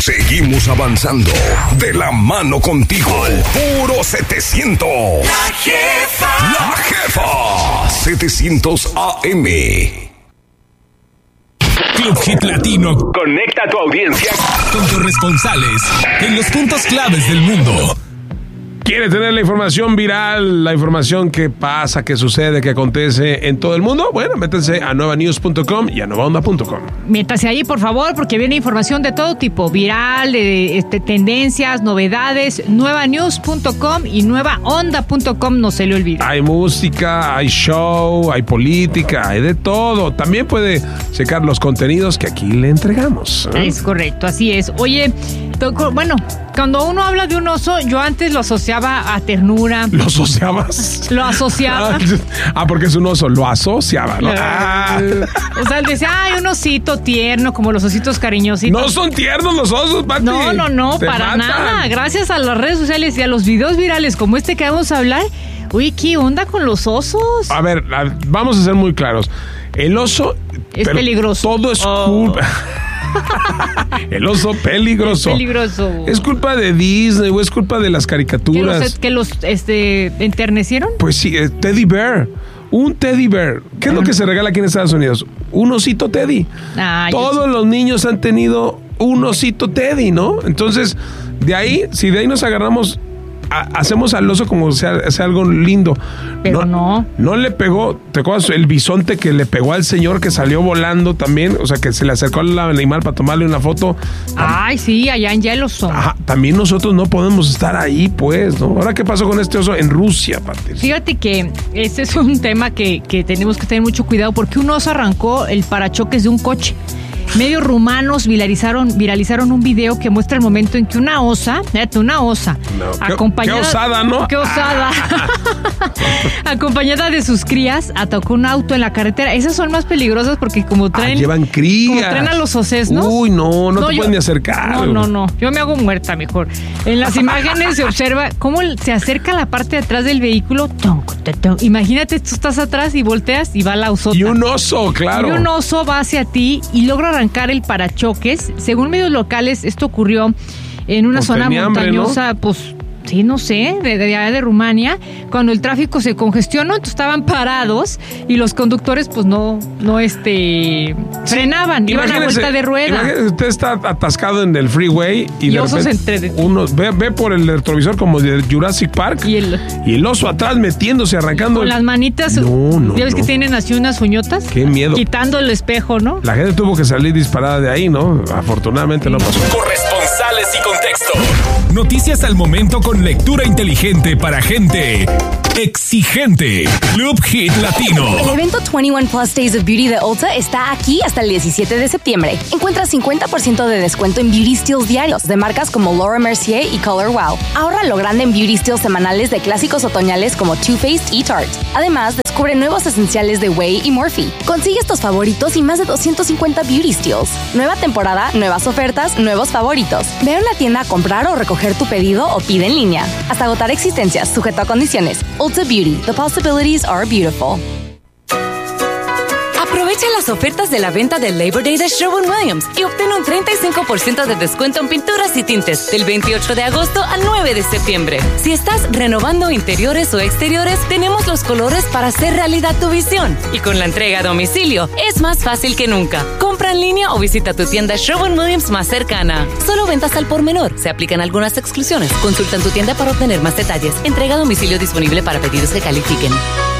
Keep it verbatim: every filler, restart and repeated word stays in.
Seguimos avanzando de la mano contigo. Al puro setecientos. La Jefa. La Jefa. setecientos A M. Club Hit Latino. Conecta a tu audiencia con corresponsales en los puntos claves del mundo. ¿Quiere tener la información viral, la información que pasa, que sucede, que acontece en todo el mundo? Bueno, métanse a nueva news punto com y a nueva onda punto com. Métase ahí, por favor, porque viene información de todo tipo, viral, de este, tendencias, novedades. nueva news punto com y nueva onda punto com, no se le olvide. Hay música, hay show, hay política, hay de todo. También puede checar los contenidos que aquí le entregamos, ¿eh? Es correcto, así es. Oye, toco, bueno, cuando uno habla de un oso, yo antes lo asociaba a ternura. ¿Lo asociabas? Lo asociaba. Ah, porque es un oso, lo asociaba, ¿no? Ah. O sea, él decía, ay, un osito tierno, como los ositos cariñositos. No son tiernos los osos, Pati. No, no, no, Te para matan. nada. Gracias a las redes sociales y a los videos virales como este que vamos a hablar. Uy, ¿qué onda con los osos? A ver, vamos a ser muy claros. El oso... Es peligroso. Todo es oh. culpa... El oso peligroso. Es peligroso. ¿Es culpa de Disney o es culpa de las caricaturas? ¿Que los, que los este, enternecieron? Pues sí, eh, Teddy Bear. Un Teddy Bear. ¿Qué es lo que se regala aquí en Estados Unidos? Un osito Teddy. Ah, Todos los niños han tenido un osito Teddy, ¿no? Entonces, de ahí, si de ahí nos agarramos... hacemos al oso como sea, sea algo lindo. Pero no, no. No le pegó, ¿te acuerdas el bisonte que le pegó al señor que salió volando también? O sea, que se le acercó al animal para tomarle una foto. Ay, sí, allá en Yellowstone. Ajá, también nosotros no podemos estar ahí, pues, ¿no? Ahora, ¿qué pasó con este oso en Rusia, Pati? Fíjate que este es un tema que, que tenemos que tener mucho cuidado porque un oso arrancó el parachoques de un coche. Medios rumanos viralizaron, viralizaron un video que muestra el momento en que una osa, fíjate, una osa, no, acompañada, qué, qué osada, ¿no? Qué osada, acompañada de sus crías, atacó un auto en la carretera. Esas son más peligrosas porque como traen, ah, llevan crías, como traen a los osesnos. Uy, no, no, no te yo, pueden ni acercar. No, no, no, yo me hago muerta mejor. En las imágenes se observa cómo se acerca la parte de atrás del vehículo. Imagínate, tú estás atrás y volteas y va la osota. Y un oso, claro. Y un oso va hacia ti y logra arrancar el parachoques. Según medios locales, esto ocurrió en una pues zona montañosa, hambre, ¿no? pues sí, no sé, de, de, de Rumania, cuando el tráfico se congestionó, entonces estaban parados y los conductores pues no, no este, frenaban, sí, iban a vuelta de rueda. Imagínese, usted está atascado en el freeway y, y de osos repente entre... uno ve, ve por el retrovisor como de Jurassic Park y el, y el oso atrás metiéndose, arrancando. Con el... las manitas, no, no, ya ves no. que tienen así unas uñotas. Qué miedo. Quitando el espejo, ¿no? La gente tuvo que salir disparada de ahí, ¿no? Afortunadamente sí. No pasó. Corresponsales y contexto. Noticias al momento con lectura inteligente para gente exigente. Club Hit Latino. El evento veintiuno Plus Days of Beauty de Ulta está aquí hasta el diecisiete de septiembre. Encuentra cincuenta por ciento de descuento en Beauty Steals diarios de marcas como Laura Mercier y Color Wow. Ahorra lo grande en Beauty Steals semanales de clásicos otoñales como Too Faced y Tarte. Además, descubre nuevos esenciales de Way y Morphe. Consigue estos favoritos y más de doscientos cincuenta Beauty Steals. Nueva temporada, nuevas ofertas, nuevos favoritos. Ve a una tienda a comprar o recoger tu pedido o pide en línea. Hasta agotar existencias, sujeto a condiciones. Ulta Beauty. The possibilities are beautiful. Aprovecha las ofertas de la venta del Labor Day de Sherwin-Williams y obtén un treinta y cinco por ciento de descuento en pinturas y tintes del veintiocho de agosto al nueve de septiembre. Si estás renovando interiores o exteriores, tenemos los colores para hacer realidad tu visión. Y con la entrega a domicilio, es más fácil que nunca. Compra en línea o visita tu tienda Sherwin-Williams más cercana. Solo ventas al por menor. Se aplican algunas exclusiones. Consulta en tu tienda para obtener más detalles. Entrega a domicilio disponible para pedidos que califiquen.